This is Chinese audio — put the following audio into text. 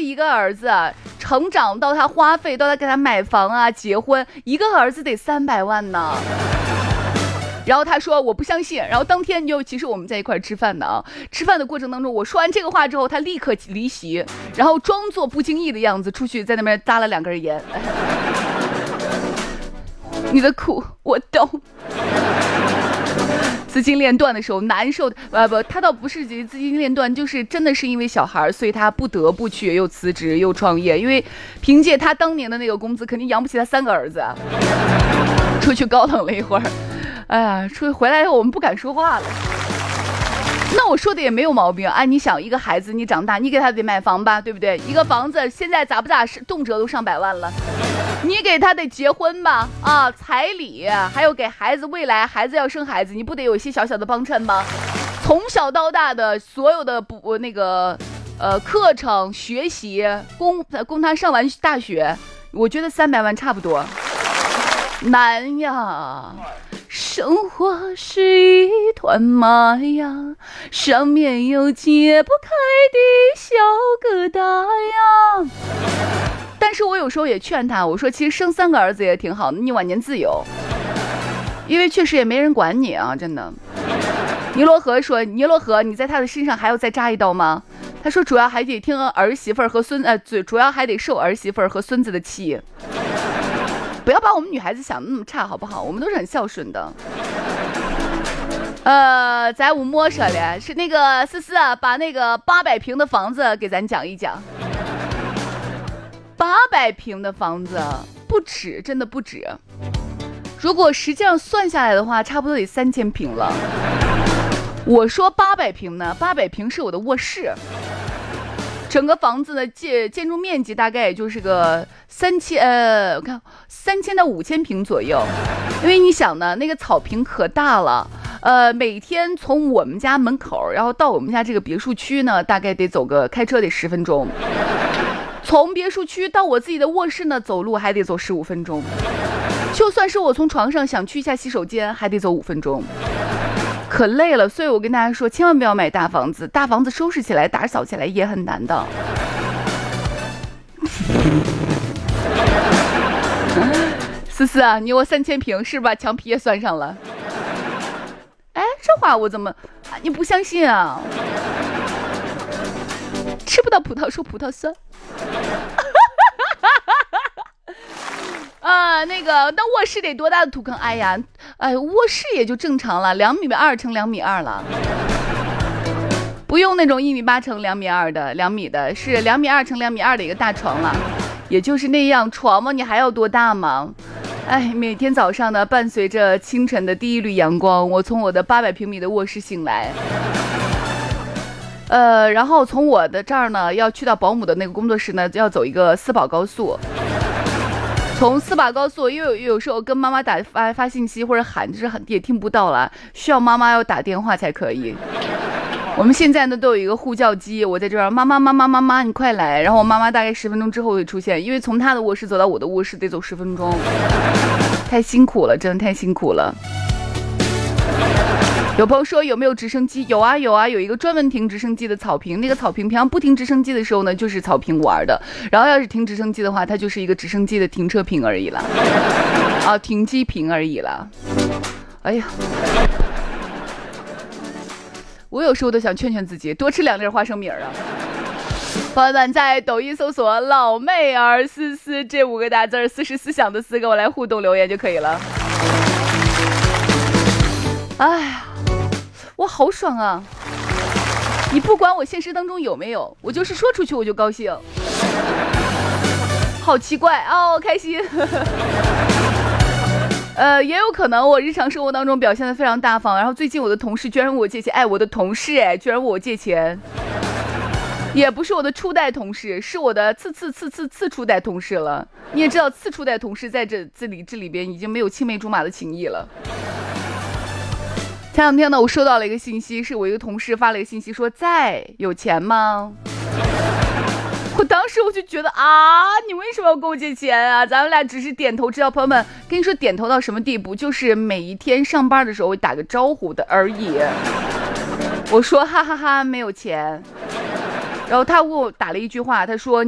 一个儿子成长到他花费到他给他买房啊结婚，一个儿子得300万呢。然后他说我不相信，然后当天其实我们在一块吃饭的啊，吃饭的过程当中，我说完这个话之后，他立刻离席，然后装作不经意的样子出去，在那边扎了2根烟。你的苦我懂。资金链断的时候难受的，他倒不是资金链断，就是真的是因为小孩，所以他不得不去又辞职又创业，因为凭借他当年的那个工资，肯定养不起他3个儿子。出去高冷了一会儿，哎呀，出去回来我们不敢说话了。那我说的也没有毛病啊！你想一个孩子，你长大，你给他得买房吧，对不对？一个房子现在咋不咋是动辄都上100万了，你给他得结婚吧？啊，彩礼，还有给孩子未来孩子要生孩子，你不得有一些小小的帮衬吗？从小到大的所有的课程学习供他上完大学，我觉得300万差不多。难呀，生活是一团麻呀，上面有解不开的小疙瘩呀。但是我有时候也劝他，我说其实生3个儿子也挺好的，你晚年自由，因为确实也没人管你啊，真的。尼罗河说，尼罗河你在他的身上还要再扎一刀吗？他说主要还得听儿媳妇儿和主要还得受儿媳妇儿和孙子的气。不要把我们女孩子想的那么差好不好？我们都是很孝顺的。在我摸说的是那个思思啊，把那个800平的房子给咱讲一讲。800平的房子不止，真的不止。如果实际上算下来的话，差不多得3000平了。我说800平呢，800平是我的卧室。整个房子的建筑面积大概也就是个我看3000到5000平左右。因为你想呢，那个草坪可大了，每天从我们家门口，然后到我们家这个别墅区呢，大概得走个开车得10分钟。从别墅区到我自己的卧室呢，走路还得走15分钟。就算是我从床上想去一下洗手间，还得走5分钟。可累了，所以我跟大家说，千万不要买大房子，大房子收拾起来打扫起来也很难的。思思啊，你我3000平是吧？墙皮也算上了。哎，这话我怎么你不相信啊？吃不到葡萄说葡萄酸。那卧室得多大的土坑？哎呀，卧室也就正常了，2.2米乘2.2米了，不用那种1.8米乘2.2米的，2米的是2.2米乘2.2米的一个大床了，也就是那样。床嘛，你还要多大吗？哎，每天早上呢，伴随着清晨的第一缕阳光，我从我的800平米的卧室醒来。然后从我的这儿呢，要去到保姆的那个工作室呢，要走一个4保高速。从4把高速，因为有时候跟妈妈发信息或者喊，就是也听不到了，需要妈妈要打电话才可以。我们现在呢都有一个呼叫机，我在这儿，妈妈，你快来！然后我妈妈大概10分钟之后会出现，因为从她的卧室走到我的卧室得走10分钟，太辛苦了，真的太辛苦了。有朋友说有没有直升机？有啊，有一个专门停直升机的草坪。那个草坪平常不停直升机的时候呢，就是草坪玩的。然后要是停直升机的话，它就是一个直升机的停车坪而已了，啊，停机坪而已了。哎呀，我有时候都想劝劝自己，多吃2粒花生米啊。朋友们在抖音搜索老妹儿思思这5个大字，思是思想的思，跟我来互动留言就可以了。哎呀，我好爽啊！你不管我现实当中有没有，我就是说出去我就高兴，好奇怪哦，开心。也有可能我日常生活当中表现得非常大方，然后最近我的同事居然问我借钱，我的同事居然问我借钱，也不是我的初代同事，是我的次初代同事了。你也知道，次初代同事在这里边已经没有青梅竹马的情谊了。前2天呢，我收到了一个信息，是我一个同事发了一个信息说，有钱吗？我当时我就觉得你为什么要跟我借钱啊？咱们俩只是点头之交，朋友们，跟你说点头到什么地步，就是每一天上班的时候打个招呼的而已。我说哈哈哈没有钱，然后他问我打了一句话，他说